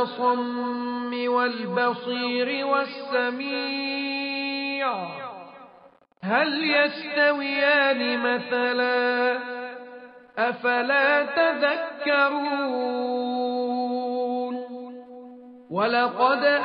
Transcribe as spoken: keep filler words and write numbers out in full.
والأصم والبصير والسميع هل يستويان مثلا أفلا تذكرون ولقد